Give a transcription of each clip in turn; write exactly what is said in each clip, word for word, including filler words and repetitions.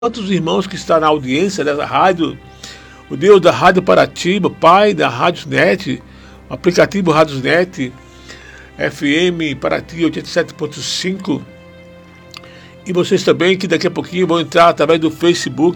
Quantos irmãos que estão na audiência dessa rádio, o Deus da Rádio Paratiba, Pai da Rádio Net, o aplicativo Rádio Net, F M Paraty oitenta e sete ponto cinco, e vocês também que daqui a pouquinho vão entrar através do Facebook,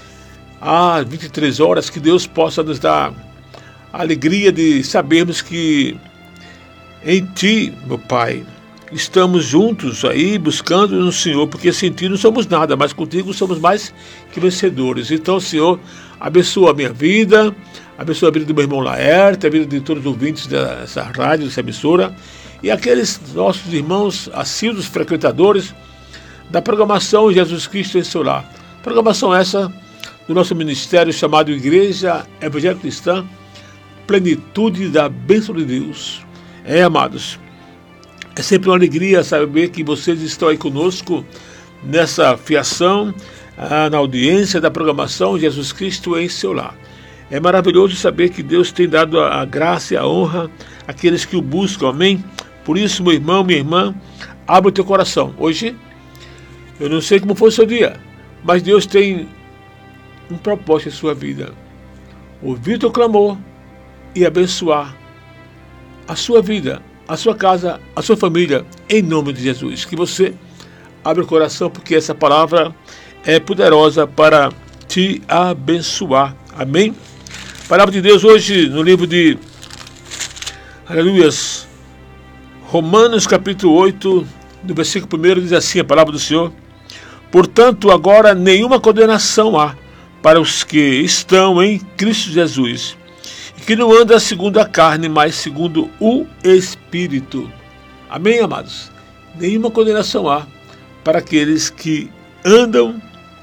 às vinte e três horas, que Deus possa nos dar a alegria de sabermos que em Ti, meu Pai, estamos juntos aí buscando no Senhor, porque sem Ti não somos nada, mas contigo somos mais que vencedores. Então, Senhor, abençoa a minha vida, abençoa a vida do meu irmão Laerte, a vida de todos os ouvintes dessa rádio, dessa emissora, e aqueles nossos irmãos assíduos frequentadores da programação Jesus Cristo em seu lar. Programação essa do nosso ministério chamado Igreja Evangélica Cristã, Plenitude da Bênção de Deus. É, amados, é sempre uma alegria saber que vocês estão aí conosco nessa fiação, ah, na audiência da programação Jesus Cristo em seu lar. É maravilhoso saber que Deus tem dado a graça e a honra àqueles que o buscam, amém? Por isso, meu irmão, minha irmã, abre o teu coração. Hoje, eu não sei como foi o seu dia, mas Deus tem um propósito em sua vida. Ouvir o teu clamor e abençoar a sua vida, a sua casa, a sua família, em nome de Jesus. Que você abra o coração, porque essa palavra é poderosa para te abençoar. Amém? Palavra de Deus hoje no livro de Aleluias, Romanos capítulo oito, no versículo primeiro, diz assim a palavra do Senhor: portanto, agora nenhuma condenação há para os que estão em Cristo Jesus, e que não anda segundo a carne, mas segundo o Espírito. Amém, amados? Nenhuma condenação há para aqueles que andam,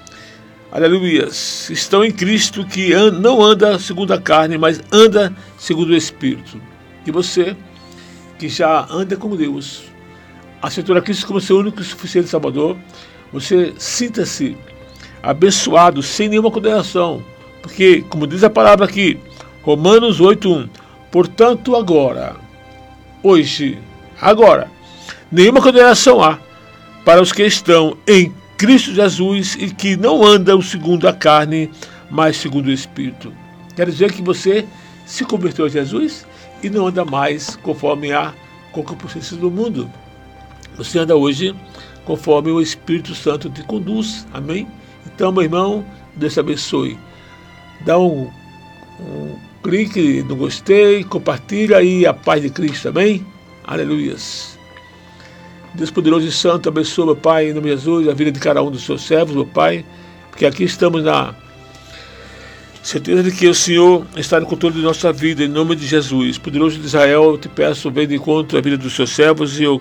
aleluias, estão em Cristo, que an- não anda segundo a carne, mas anda segundo o Espírito. E você, que já anda com Deus, aceitou a Cristo como seu único e suficiente Salvador, você sinta-se abençoado, sem nenhuma condenação, porque, como diz a palavra aqui, Romanos oito, um, portanto agora, hoje, agora, nenhuma condenação há para os que estão em Cristo Jesus e que não andam segundo a carne, mas segundo o Espírito. Quer dizer que você se converteu a Jesus e não anda mais conforme a concupiscência do mundo. Você anda hoje conforme o Espírito Santo te conduz. Amém? Então, meu irmão, Deus te abençoe. Dá um, um clique no gostei, compartilha aí a paz de Cristo. Amém? Aleluias. Deus poderoso e santo, abençoa, meu Pai, em nome de Jesus, a vida de cada um dos seus servos, meu Pai, porque aqui estamos na certeza de que o Senhor está no controle de nossa vida, em nome de Jesus. Poderoso de Israel, eu te peço, vem de encontro à vida dos seus servos, e eu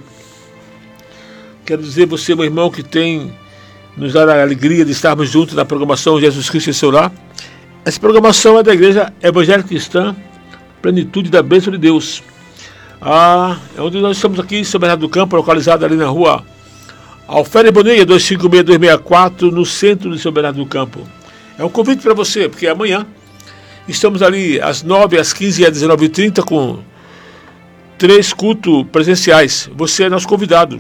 quero dizer, você, meu irmão, que tem nos dado a alegria de estarmos juntos na programação Jesus Cristo em seu lar. Essa programação é da Igreja Evangélica Cristã, Plenitude da Bênção de Deus. Ah, é onde nós estamos aqui em São Bernardo do Campo, localizado ali na rua Alfredo Boneia, dois cinco seis dois seis quatro, no centro de São Bernardo do Campo. É um convite para você, porque amanhã estamos ali às nove, às quinze e às dezenove e trinta com três cultos presenciais. Você é nosso convidado.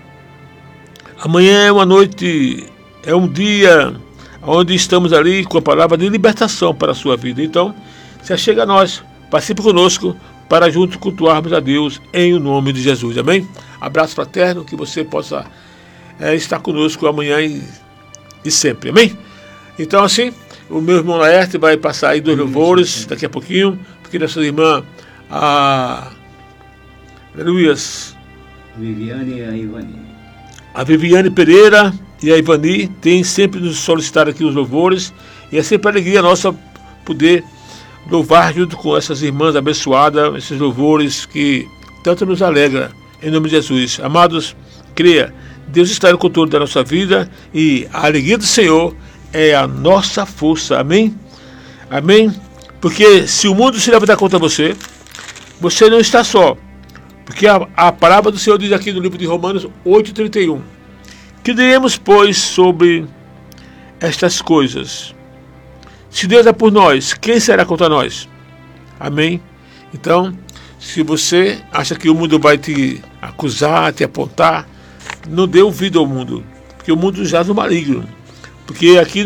Amanhã é uma noite, é um dia onde estamos ali com a palavra de libertação para a sua vida. Então, se chega a nós, participe conosco para juntos cultuarmos a Deus em o nome de Jesus. Amém? Abraço fraterno, que você possa é, estar conosco amanhã e, e sempre. Amém? Então, assim, o meu irmão Laerte vai passar aí dois louvores daqui a pouquinho, porque nossa irmã, a Aleluias, Viviane e a Ivani. A Viviane Pereira e a Ivani têm sempre nos solicitado aqui os louvores, e é sempre alegria nossa poder louvar junto com essas irmãs abençoadas, esses louvores que tanto nos alegra, em nome de Jesus. Amados, creia, Deus está no controle da nossa vida e a alegria do Senhor é a nossa força. Amém? Amém? Porque se o mundo se levantar contra você, você não está só. Porque a, a palavra do Senhor diz aqui no livro de Romanos oito, trinta e um: que diremos, pois, sobre estas coisas? Se Deus é por nós, quem será contra nós? Amém? Então, se você acha que o mundo vai te acusar, te apontar, não dê ouvido ao mundo, porque o mundo jaz no maligno. Porque aqui